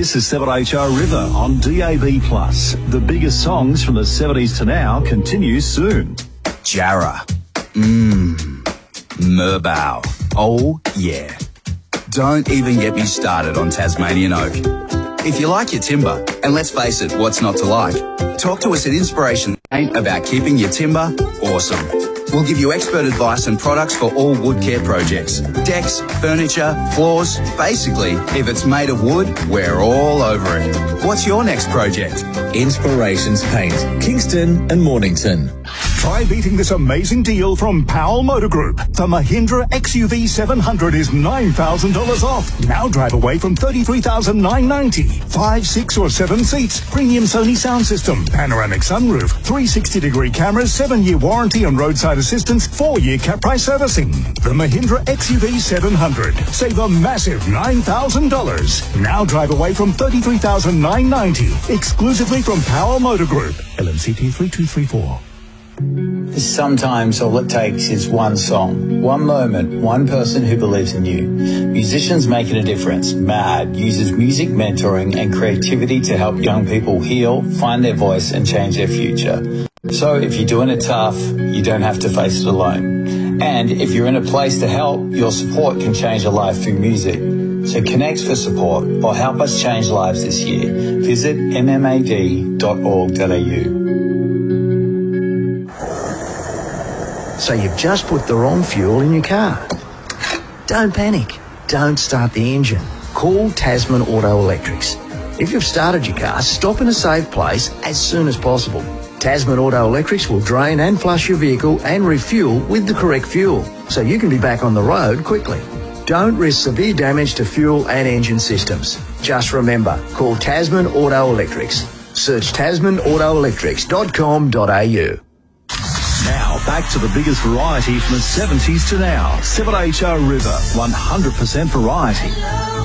This is 7HR River on DAB+. The biggest songs from the 70s to now continues soon. Jarrah. Merbau. Oh, yeah. Don't even get me started on Tasmanian oak. If you like your timber, and let's face it, what's not to like? Talk to us at Inspiration about keeping your timber awesome. We'll give you expert advice and products for all wood care projects. Decks, furniture, floors. Basically, if it's made of wood, we're all over it. What's your next project? Inspirations Paint, Kingston and Mornington. Try beating this amazing deal from Powell Motor Group. The Mahindra XUV 700 is $9,000 off. Now drive away from $33,990. 5, 6 or 7 seats. Premium Sony sound system. Panoramic sunroof. 360-degree cameras. 7-year warranty and roadside assistance. 4-year cap price servicing. The Mahindra XUV 700. Save a massive $9,000. Now drive away from $33,990. Exclusively from Powell Motor Group. LMCT 3234. Sometimes all it takes is one song, one moment, one person who believes in you. Musicians Making a Difference, MAD, uses music mentoring and creativity to help young people heal, find their voice and change their future. So if you're doing it tough, you don't have to face it alone. And if you're in a place to help, your support can change a life through music. So connect for support or help us change lives this year. Visit mmad.org.au. So you've just put the wrong fuel in your car. Don't panic. Don't start the engine. Call Tasman Auto Electrics. If you've started your car, stop in a safe place as soon as possible. Tasman Auto Electrics will drain and flush your vehicle and refuel with the correct fuel, so you can be back on the road quickly. Don't risk severe damage to fuel and engine systems. Just remember, call Tasman Auto Electrics. Search tasmanautoelectrics.com.au. Now, back to the biggest variety from the 70s to now. 7HR River, 100% variety.